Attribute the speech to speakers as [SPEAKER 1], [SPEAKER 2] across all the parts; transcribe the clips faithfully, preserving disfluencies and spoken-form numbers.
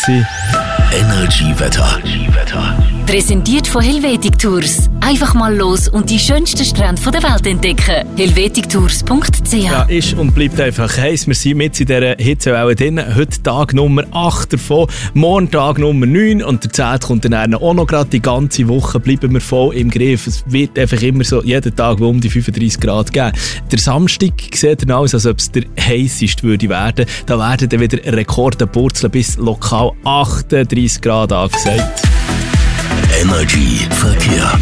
[SPEAKER 1] Energy-Wetter.
[SPEAKER 2] Präsentiert von Helvetic Tours. Einfach mal los und die schönsten Strände der Welt entdecken. helvetic tours punkt c h.
[SPEAKER 3] Ja, ist und bleibt einfach heiß. Wir sind mit in dieser Hitzewelle drin. Heute Tag Nummer acht davon, morgen Tag Nummer neun und der zehnte kommt dann auch noch gerade. Die ganze Woche bleiben wir voll im Griff. Es wird einfach immer so jeden Tag um die fünfunddreissig Grad geben. Der Samstag sieht dann aus, als ob es der heisseste würde werden. Da werden dann wieder Rekorde purzeln bis lokal achtunddreissig Grad angesagt.
[SPEAKER 1] Energy Verkehr.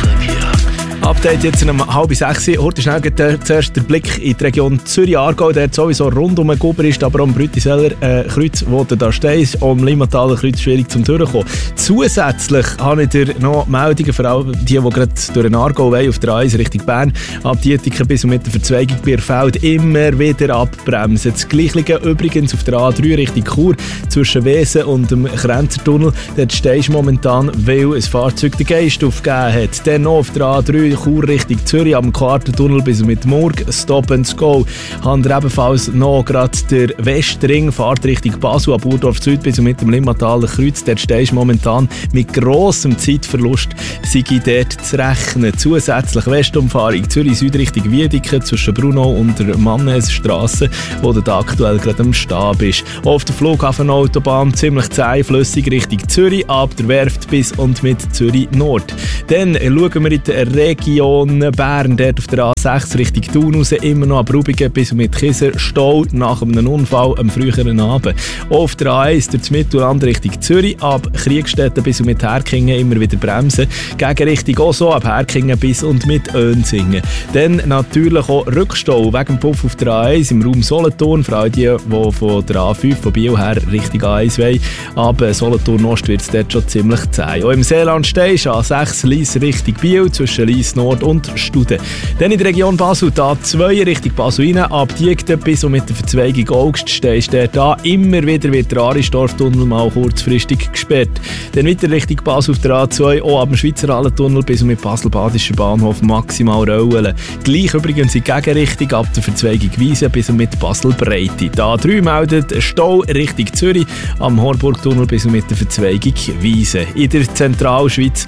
[SPEAKER 3] Update jetzt um halb sechs. Heute schnell geht zuerst der Blick in die Region Zürich-Aargau, der sowieso rund um den Guber ist, aber auch am Brütiseller äh, Kreuz, wo du da stehst, auch am Limmataler Kreuz schwierig zum Durchkommen. Zusätzlich habe ich dir noch Meldungen, vor allem die, die gerade durch den Aargau wollen, auf der A eins Richtung Bern, ab Dietiken bis und mit der Verzweigung Bierfeld immer wieder abbremsen. Das Gleiche übrigens auf der A drei Richtung Chur, zwischen Wesen und dem Krenzertunnel. Dort stehst du momentan, weil ein Fahrzeug den Geist aufgegeben hat. Dann noch auf der A drei Chur Richtung Zürich am Quartentunnel bis mit Murg, Stop and Go. Haben wir ebenfalls noch gerade der Westring, Fahrt Richtung Basel, ab Urdorf Süd bis mit dem Limmataler Kreuz. Dort stehst du momentan mit grossem Zeitverlust, sei dort zu rechnen. Zusätzlich Westumfahrung Zürich Süd Richtung Wiedeke zwischen Bruno und der Mannesstrasse, wo du aktuell gerade am Stab ist. Auf der Flughafenautobahn ziemlich zähflüssig Richtung Zürich, ab der Werft bis und mit Zürich Nord. Dann schauen wir in der Region Bern, dort auf der A sechs Richtung Thun raus, immer noch ab Rubigen bis mit Kiser, Stau nach einem Unfall am früheren Abend. Auf der A eins durch das Mittelland Richtung Zürich, ab Kriegstetten bis und mit Herkingen immer wieder bremsen. Gegenrichtung auch so, ab Herkingen bis und mit Önsingen. Dann natürlich auch Rückstau wegen dem Puff auf der A eins im Raum Solothurn, vor allem die, die von der A fünf von Biel her Richtung A eins wollen. Aber Solothurn Ost wird es dort schon ziemlich zäh. Auch im Seeland stehst du A sechs Lies Richtung Biel zwischen Lies Nord und Studen. Dann in der Region Basel, da zwei Richtung Basel rein, ab Diegden bis und mit der Verzweigung Augst stehst du da. Immer wieder wird der Aristorf-Tunnel mal kurzfristig gesperrt. Dann weiter Richtung Basel auf der A zwei, auch ab dem Schweizer Hallentunnel bis und mit Basel-Badischer Bahnhof maximal rollen. Gleich übrigens in Gegenrichtung ab der Verzweigung Wiese bis und mit Basel-Breite. Die A drei meldet Stau Richtung Zürich am Horburg-Tunnel bis und mit der Verzweigung Wiese. In der Zentralschweiz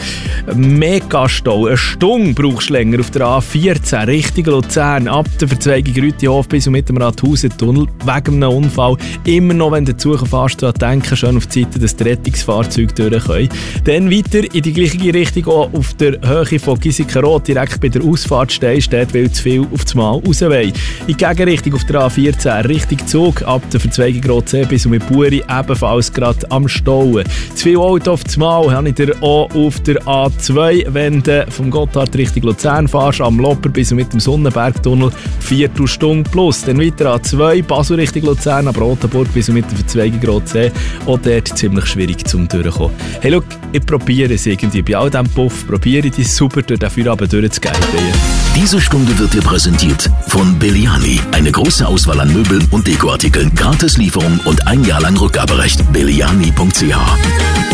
[SPEAKER 3] Megastau, eine Stunde brauchst du länger auf der A vierzehn Richtung Luzern, ab der Verzweigung Rütihof bis und mit dem Rathausen-Tunnel wegen einem Unfall. Immer noch, wenn du zufährst, daran denken, schön auf die Seite, dass die Rettungsfahrzeuge durch können. Dann weiter in die gleiche Richtung, auch auf der Höhe von Gisikenroth, direkt bei der Ausfahrt stehst, dort will zu viel auf das Mal raus wollen. In die Gegenrichtung auf der A vierzehn Richtung Zug, ab der Verzweigung Rotsee bis und mit Buri ebenfalls gerade am Stauen. Zu viel Auto auf das Mal habe ich dir auch auf der A zwei, wenn du vom Gotthard Richtung Luzern fahrst, am Lopper bis mit dem Sonnenbergtunnel Viertelstunde plus. Dann weiter A zwei, Basel Richtung Luzern, ab Rotenburg bis mit der Verzweigung Rotsee. Auch dort ziemlich schwierig zum Durchkommen. Hey, schau, ich probiere es irgendwie. Bei all diesem Puff probiere ich es super durch den Feierabend durchzugehen.
[SPEAKER 1] Diese Stunde wird dir präsentiert von Belliani. Eine große Auswahl an Möbeln und Dekoartikeln. Gratis Lieferung und ein Jahr lang Rückgaberecht. belliani punkt c h